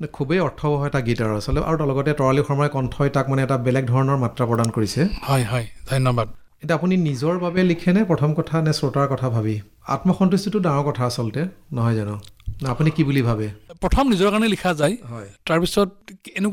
খুবেই অৰ্থবহ এটা গীত আৰু আচলতে, আৰু তাৰ লগতে তৰালী শৰ্মাই কণ্ঠই তাক মানে এটা বেলেগ ধৰণৰ মাত্ৰা প্ৰদান কৰিছে। হয় হয়, ধন্যবাদ। এতিয়া আপুনি নিজৰ বাবে লিখেনে প্ৰথম কথা, নে শ্ৰোতাৰ কথা ভাবি? আত্মসন্তুষ্টিটো ডাঙৰ কথা আচলতে, নহয় জানো? আপুনি কি বুলি ভাবে? প্ৰথম নিজৰ কাৰণে লিখা যায়, হয়। তাৰপিছত এনেকুৱা